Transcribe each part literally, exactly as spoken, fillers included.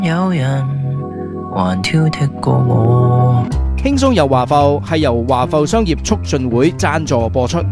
有人還挑剔過我。 輕鬆遊華埠係由華埠商業促進會贊助播出。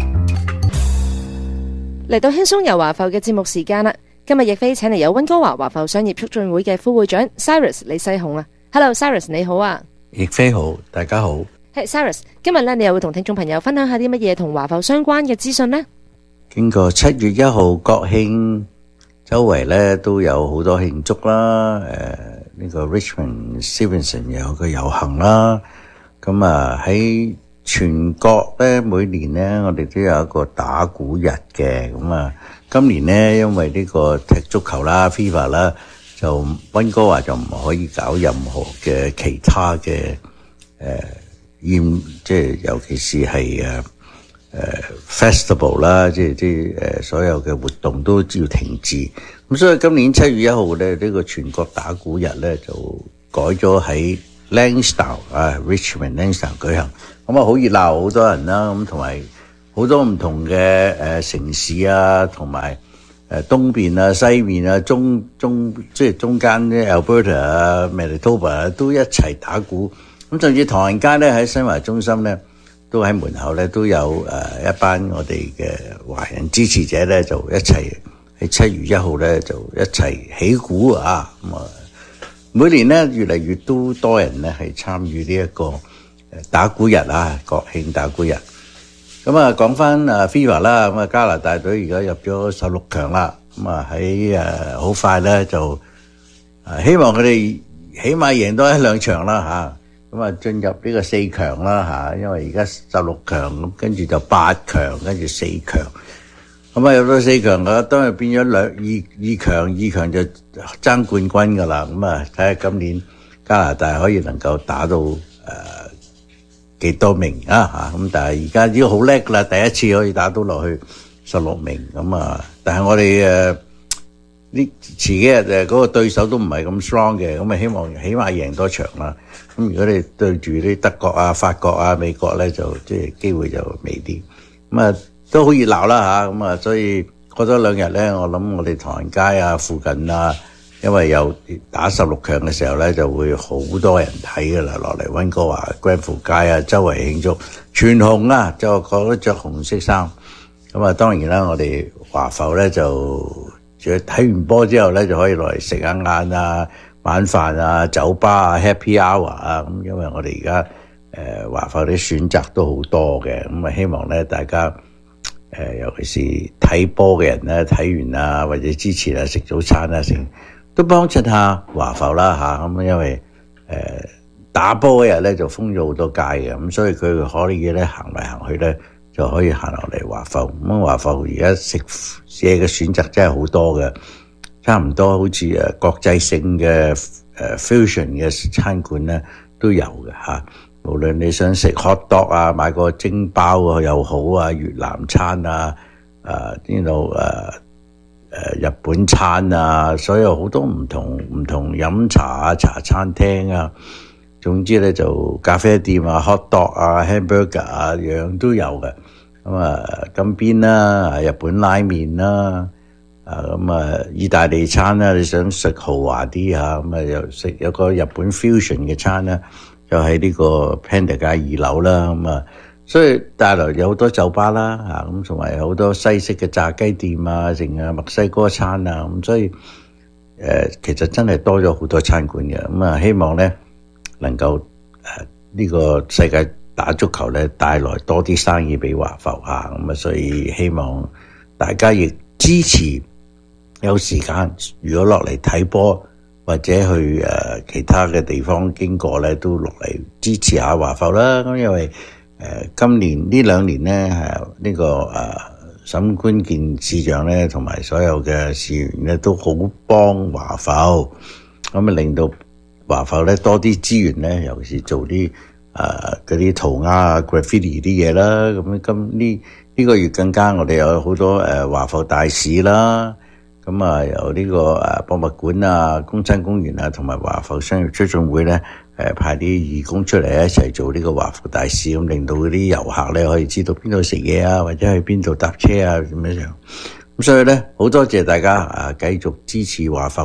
嚟到輕鬆遊華埠嘅節目時間啦，今日亦飛請嚟有溫哥華華埠商業促進會嘅副會長 Cyrus 李世雄啊。Hello Cyrus 你好啊。 亦飛好，大家好。 Hey Cyrus，今日咧你又會同聽眾朋友分享下啲乜嘢同華埠相關嘅資訊呢？ 經過七月一號國慶，周圍咧都有好多慶祝啦。誒、呃，呢、這個 Richmond Stevenson 有個遊行啦。咁啊喺全國咧每年咧我哋都有一個打鼓日嘅。咁啊今年咧因為呢個踢足球啦 FIFA 啦，就溫哥華就唔可以搞任何嘅其他嘅誒宴，即係尤其是係誒誒 festival 啦，即係啲誒所有嘅活動都要停止。咁所以今年七月一號咧，呢個全國打鼓日咧就改咗喺 Lansdowne 啊 Richmond Lansdowne 舉行。咁啊好熱鬧，好多人啦，咁同埋好多唔同嘅誒城市啊，同埋誒東邊啊、西面啊、中中即係中間咧 Alberta 啊、Manitoba 啊都一齊打鼓。咁甚至唐人街咧喺新華中心咧，都喺門口咧都有誒一班我哋嘅華人支持者咧，就一齊喺七月一號咧就一齊起鼓啊！咁啊，每年咧越嚟越都多人咧係參與呢一個誒打鼓日啊，國慶打鼓日。咁啊，講翻啊 FIFA 啦，咁啊加拿大隊而家入咗十六強啦。咁啊喺誒好快咧就誒希望佢哋起碼贏多一兩場啦嚇。咁啊，進入呢個四強啦嚇，因為而家十六強咁，跟住就八強，跟住四強。咁啊，入到四強嘅，當然變咗兩二二強，二強就爭冠軍噶啦。咁啊，睇下今年加拿大可以能夠打到誒幾多名啊嚇。咁但係而家已經好叻啦，第一次可以打到落去十六名。咁啊，但係我哋誒呢遲幾日誒嗰個對手都唔係咁 strong 嘅，咁啊希望起碼贏多場啦。咁如果你對住啲德國啊、法國啊、美國咧，就即係機會就微啲。咁啊都好熱鬧啦嚇，咁啊所以過多兩日咧，我諗我哋唐人街啊附近啊，因為有打十六強嘅時候咧，就會好多人睇噶啦，落嚟溫哥華 Granville 街啊，周圍慶祝全紅啊，就個個都着紅色衫。咁啊當然啦，我哋華埠咧就睇完波之後咧，就可以落嚟食下晏啊、晚飯啊、酒吧啊、Happy Hour 啊，咁因為我哋而家誒華埠啲選擇都好多嘅，咁啊希望咧大家誒、呃、尤其是睇波嘅人咧，睇完啊或者之前啊食早餐啊成都幫襯下華埠啦嚇，咁、啊、因為誒、呃、打波嗰日咧就封咗好多街嘅，咁所以佢可以咧行嚟行去咧就可以行落嚟華埠。咁華埠而家食嘢嘅選擇真係好多嘅。差唔多好似誒國際性嘅誒 fusion 嘅餐館咧都有嘅嚇，無論你想食 hot dog 啊，買個蒸包啊又好啊，越南餐啊，誒呢度誒誒日本餐啊，所有好多唔同唔同飲茶啊、茶餐廳啊，總之咧就咖啡店啊、hot dog 啊、hamburger 啊，樣樣都有嘅。咁啊金邊啦、日本拉麵啦。啊咁啊，意大利餐啦，你想食豪華啲嚇，咁啊又食有個日本 fusion 嘅餐啦，就喺呢個 Panda 街二樓啦，咁啊，所以帶來有好多酒吧啦嚇，咁同埋有好多西式嘅炸雞店啊，剩啊墨西哥餐啊，咁所以誒、呃、其實真係多咗好多餐館嘅，咁啊希望咧能夠誒呢、呃呢個世界打足球咧帶來多啲生意俾華埠嚇，咁啊所以希望大家亦支持。有時間如果落嚟睇波或者去誒、呃、其他嘅地方經過咧，都落嚟支持下華埠啦。咁因為誒、呃、今年呢兩年咧係呢、這個誒沈關健市長咧同埋所有嘅市員咧都好幫華埠，咁啊令到華埠咧多啲資源咧，尤其是做啲誒嗰啲塗鴉啊 graffiti 啲嘢啦。咁今呢呢個月更加我哋有好多誒華埠大使啦。咁啊，由呢個誒博物館啊、公親公園啊，同埋華埠商業促進會咧，誒派啲義工出嚟一齊做呢個華埠大使，咁令到嗰啲遊客咧可以知道邊度食嘢啊，或者去邊度搭車啊咁樣樣。咁所以咧，好多謝大家啊，繼續支持華埠，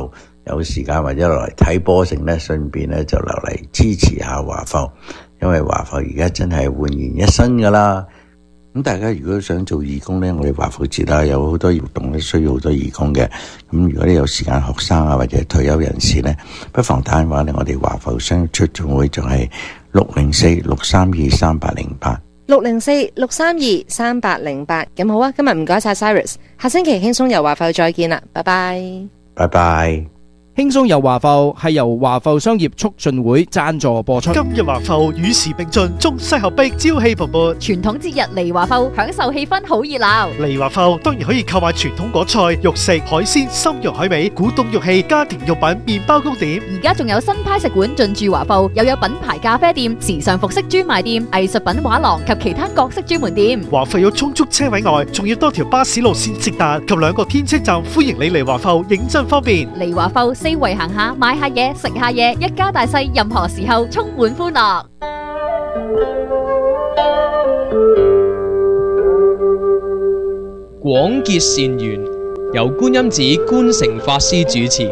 有時間或者落嚟睇波成咧，順便咧就落嚟支持下華埠，因為華埠而家真係煥然一新噶啦。咁大家如果想做義工咧，我哋華埠節啦有好多活動咧，需要好多義工嘅。咁如果你有時間，學生啊或者退休人士咧，不妨打電話嚟我哋華埠商業促進會，就係六零四六三二三八零八。 六零四六三二三八零八。咁好啊，今日唔該晒 Cyrus， 下星期輕鬆遊華埠再見啦，拜拜。 拜拜。 輕鬆遊華埠係由華埠商業促進會贊助播出。 今日華埠與時並進，中西合璧，朝氣蓬勃。 傳統節日嚟華埠，享受氣氛好熱鬧。 嚟華埠當然可以購買傳統果菜、肉食、海鮮、參肉海味、古董玉器、家庭用品、麵包糕點。 而家仲有新派食館進駐華埠，又有品牌咖啡店、時尚服飾專賣店、藝術品畫廊及其他各式專門店。 華埠有充足車位外，仲要多條巴士路線直達及兩個天車站，歡迎你嚟華埠，認真方便。 嚟華埠四圍行下，買下嘢，食下嘢，一家大細任何時候充滿歡樂。 廣結善緣，由觀音寺觀誠法師主持。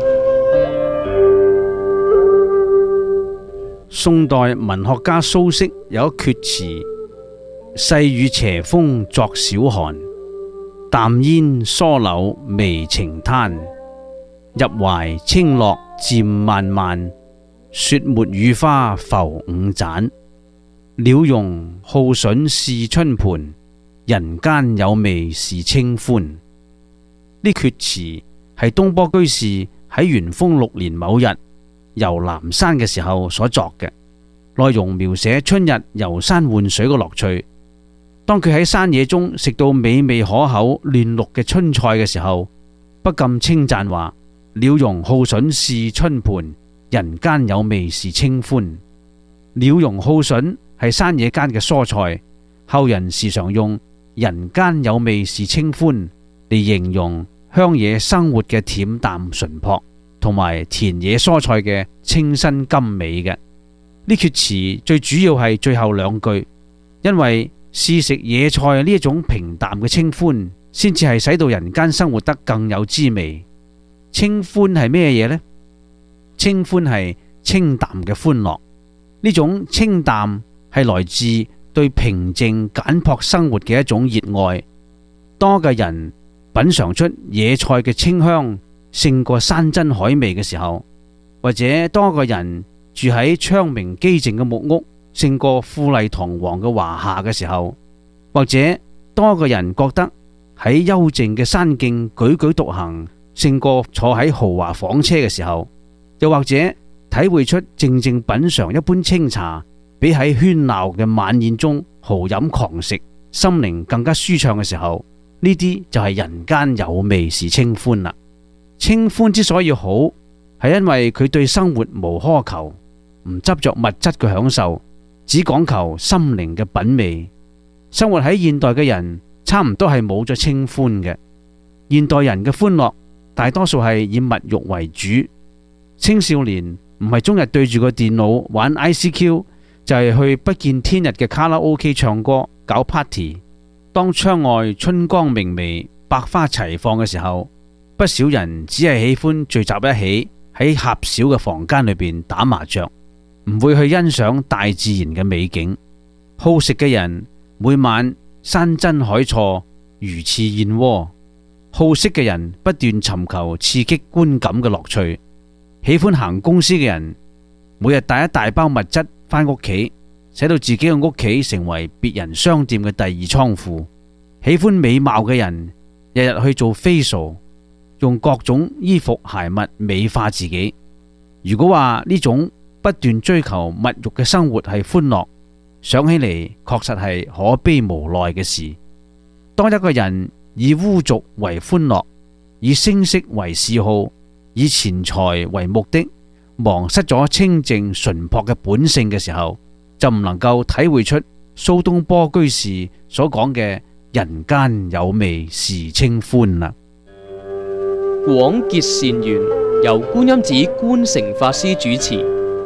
宋代文學家蘇軾有一闕詞：細雨斜風作小寒，淡煙疏柳微晴灘。入懷清樂漸漫漫，雪沒雨花浮五盞。鳥茸好筍是春盤，人間有味是清歡。呢闕詞係東坡居士喺元豐六年某日遊南山嘅時候所作嘅，內容描寫春日遊山玩水嘅樂趣。當佢喺山野中食到美味可口、嫩綠嘅春菜嘅時候，不禁稱讚話：鳥茸好筍是春盤，人間有味是清歡。鳥茸好筍係山野間嘅蔬菜，後人時常用人間有味是清歡嚟形容鄉野生活嘅恬淡純樸，同埋田野蔬菜嘅清新甘美嘅。呢闕詞最主要係最後兩句，因為試食野菜呢一種平淡嘅清歡，先至係使到人間生活得更有滋味。清歡係咩嘢呢？清歡係清淡嘅歡樂，呢種清淡係來自對平靜簡樸生活嘅一種熱愛。當嘅人品嘗出野菜嘅清香勝過山珍海味嘅時候，或者當個人住喺窗明幾淨嘅木屋勝過富麗堂皇嘅華廈嘅時候，或者當個人覺得喺幽靜嘅山徑舉舉獨行勝過坐喺豪華房車嘅時候，又或者體會出靜靜品嘗一杯清茶比喺喧鬧嘅晚宴中豪飲狂食心靈更加舒暢嘅時候，呢啲就係人間有味是清歡啦。清歡之所以好，係因為佢對生活無苛求，唔執着物質嘅享受，只講求心靈嘅品味。生活喺現代嘅人差唔多係冇咗清歡嘅。現代人嘅歡樂大多數係以物欲為主，青少年唔係終日對住個電腦玩 I C Q， 就係去不見天日嘅卡拉 OK 唱歌搞 party。當窗外春光明媚、百花齊放嘅時候，不少人只係喜歡聚集一起喺狹小嘅房間裏邊打麻雀，唔會去欣賞大自然嘅美景。好食嘅人每晚山珍海錯、魚翅燕窩。好色嘅人不斷尋求刺激觀感嘅樂趣。喜歡行公司嘅人每日帶一大包物質返屋企，使到自己嘅屋企成為別人商店嘅第二倉庫。喜歡美貌嘅人日日去做 facial， 用各種衣服鞋襪美化自己。如果話呢種不斷追求物欲嘅生活係歡樂，想起嚟確實係可悲無奈嘅事。當一個人以污俗為歡樂，以聲色為嗜好，以錢財為目的，忘失咗清淨純樸嘅本性嘅時候，就唔能夠體會出蘇東坡居士所講嘅人間有味是清歡啦。 廣結善緣，由觀音寺觀誠法師主持。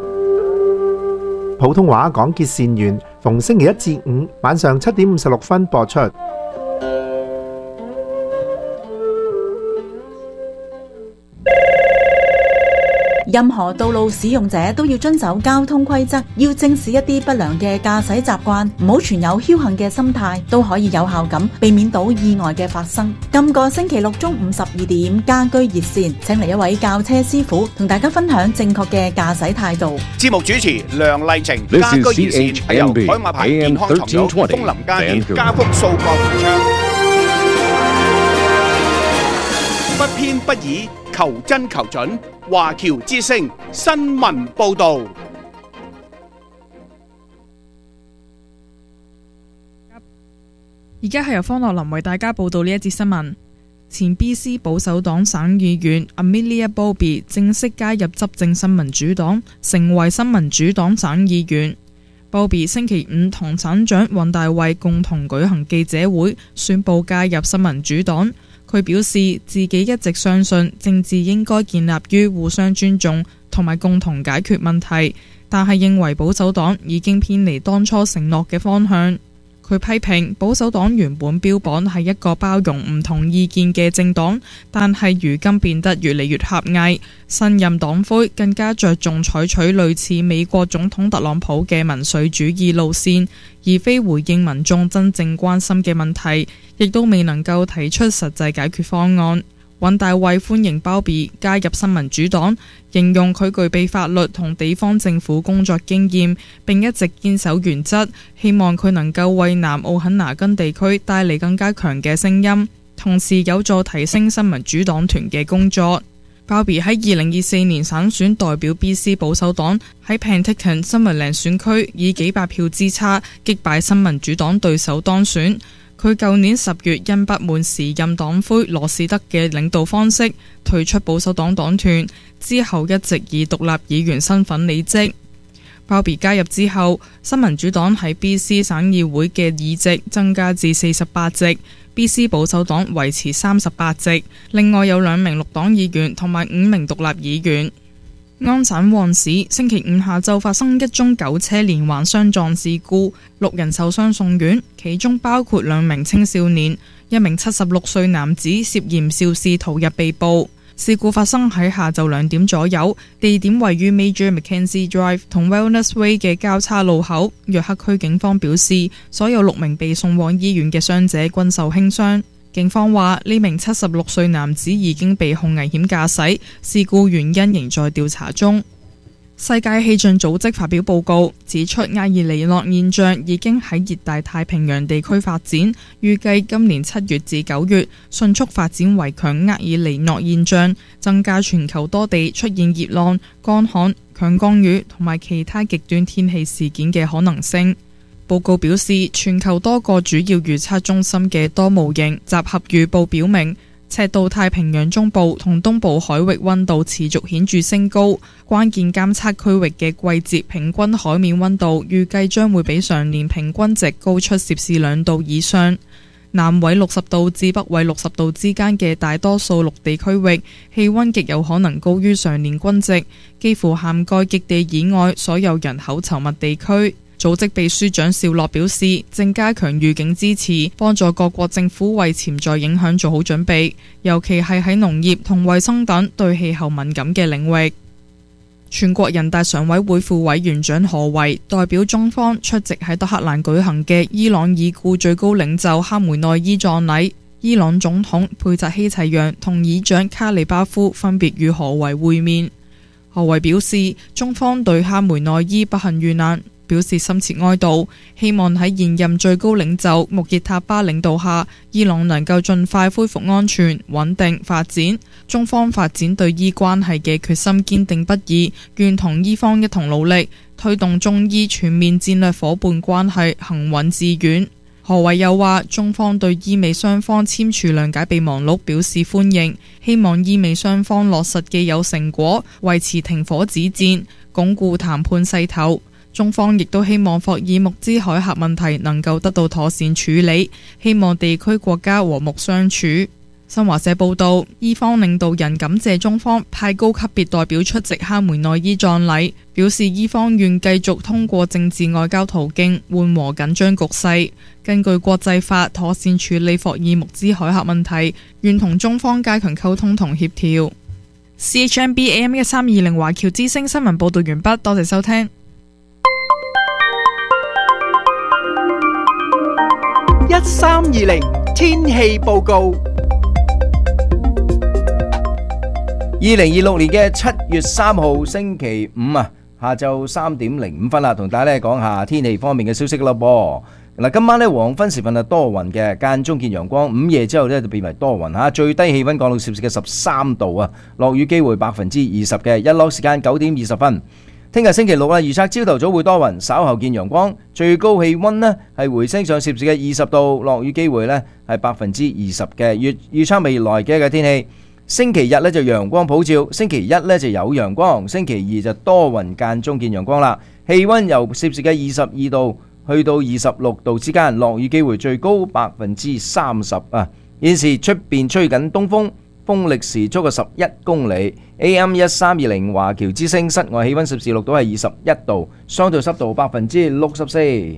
普通話廣結善緣，逢星期一至五晚上七點五十六分播出。 任何道路使用者都要遵守交通規則，要正視一啲不良嘅駕駛習慣，唔好存有僥倖嘅心態，都可以有效咁避免到意外嘅發生。今個星期六中午十二點，家居熱線請嚟一位教車師傅，同大家分享正確嘅駕駛態度。 節目主持梁麗晴，家居熱線係由海馬牌健康床組、楓林家電、加福數據提倡。不偏不倚，求真求準。華僑之聲新聞報道。 而家係由方樂林為大家報道呢一節新聞。前 B C 保守黨省議員 Amelia Bowlby 正式加入執政新民主黨，成為新民主黨省議員。Bowlby 星期五同省長尹大衛共同舉行記者會，宣布加入新民主黨。佢表示自己一直相信政治應該建立於互相尊重同埋共同解決問題，但係認為保守黨已經偏離當初承諾嘅方向。佢批評保守黨原本標榜係一個包容唔同意見嘅政黨，但係如今變得越嚟越狹隘。新任黨魁更加着重採取類似美國總統特朗普嘅民粹主義路線，而非回應民眾真正關心嘅問題，亦都未能夠提出實際解決方案。尹大衛歡迎Bowlby加入新民主黨，形容佢具備法律同地方政府工作經驗，並一直堅守原則，希望佢能夠為南奧肯拿根地區帶嚟更加強嘅聲音，同時有助提升新民主黨團嘅工作。Bowlby 喺二零二四年省選代表 B C 保守黨，喺 Penticton、Summerland 選區以幾百票之差擊敗新民主黨對手當選。佢舊年十月因不滿時任黨魁羅士德嘅領導方式退出保守黨黨團，之後一直以獨立議員身份履職。Bowlby 加入之後，新民主黨喺 B C 省議會嘅議席增加至四十八席， B C 保守黨維持三十八席，另外有兩名綠黨議員同埋五名獨立議員。安省旺市星期五下晝發生一宗九車連環相撞事故，六人受傷送院，其中包括兩名青少年，一名七十六歲男子涉嫌肇事逃入被捕。事故發生喺下晝兩點左右，地點位於 Major Mackenzie Drive 同 Wellness Way 嘅交叉路口。約克區警方表示，所有六名被送往醫院嘅傷者均受輕傷。警方話呢名七十六歲男子已經被控危險駕駛，事故原因仍在調查中。世界氣象組織發表報告指出，厄爾尼諾現象已經喺熱帶太平洋地區發展，預計今年七月至九月迅速發展為強厄爾尼諾現象，增加全球多地出現熱浪、乾旱、強降雨同埋其他極端天氣事件嘅可能性。報告表示，全球多個主要預測中心嘅多模型集合預報表明，赤道太平洋中部同東部海域溫度持續顯著升高，關鍵監測區域嘅季節平均海面溫度預計將會比上年平均值高出攝氏兩度以上。南緯六十度至北緯六十度之間嘅大多數陸地區域氣溫極有可能高於上年均值，幾乎涵蓋極地以外所有人口稠密地區。組織秘書長紹洛表示，正加強預警支持，幫助各國政府為潛在影響做好準備，尤其係喺農業同衛生等對氣候敏感嘅領域。全國人大常委會副委員長何維代表中方出席喺德黑蘭舉行嘅伊朗已故最高領袖哈梅內伊葬禮，伊朗總統佩扎希齊揚同議長卡里巴夫分別與何維會面。何維表示，中方對哈梅內伊不幸遇難表示深切哀悼，希望喺現任最高領袖穆傑塔巴領導下，伊朗能夠盡快恢復安全、穩定發展。中方發展對伊關係嘅決心堅定不移，願同伊方一同努力，推動中伊全面戰略夥伴關係行穩致遠。何維又話，中方對伊美雙方簽署諒解備忘錄表示歡迎，希望伊美雙方落實既有成果，維持停火止戰，鞏固談判勢頭。中方亦都希望霍爾木茲海峽問題能夠得到妥善處理，希望地區國家和睦相處。新華社報道，伊方領導人感謝中方派高級別代表出席哈梅內伊葬禮，表示伊方願繼續通過政治外交途徑緩和緊張局勢，根據國際法妥善處理霍爾木茲海峽問題，願同中方加強溝通同協調。 C H M B A M 一三二零華僑之聲新聞報道完畢，多謝收聽。 一三二零天氣報告。二零二六年嘅七月三號星期五啊，下晝三點零五分啦，同大家咧講下天氣方面嘅消息啦噃。嗱，今晚咧黃昏時分係多雲嘅，間中見陽光，午夜之後咧就變為多雲嚇，最低氣温降到攝氏嘅十三度啊，落雨機會百分之二十嘅，日落時間九點二十分。聽日星期六啊，預測朝頭早會多雲，稍後見陽光，最高氣温呢係回升上攝氏嘅二十度，落雨機會呢係百分之二十嘅。預預測未來嘅一個天氣，星期日呢就陽光普照，星期一呢就有陽光，星期二就多雲間中見陽光啦。氣温由攝氏嘅二十二度去到二十六度之間，落雨機會最高百分之三十啊。現時出邊吹緊東風，風力時速嘅十一公里。A M 一三二零華僑之聲室外氣溫攝氏錄到係二十一度，相對濕度百分之六十四。一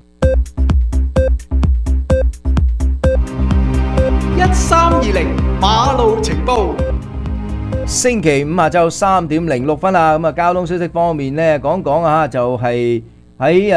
三二零馬路情報。星期五下晝三點零六分啊，咁啊交通消息方面呢，講講啊，就係喺